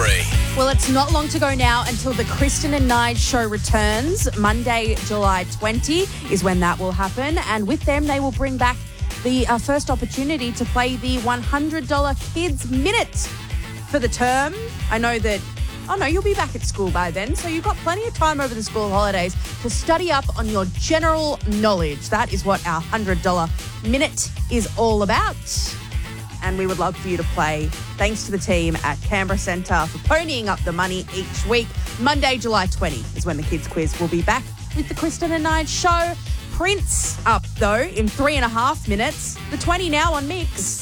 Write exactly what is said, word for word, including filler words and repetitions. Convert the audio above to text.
three. Well, it's not long to go now until the Kristen and Nige show returns. Monday, July twentieth is when that will happen. And with them, they will bring back the uh, first opportunity to play the one hundred dollars Kids Minute for the term. I know that, oh no, you'll be back at school by then, so you've got plenty of time over the school holidays to study up on your general knowledge. That is what our one hundred dollars Minute is all about. And we would love for you to play. Thanks to the team at Canberra Centre for ponying up the money each week. Monday, July twentieth is when the Kids Quiz will be back with the Kristen and Nige show. Prince up, though, in three and a half minutes. The twenty now on Mix.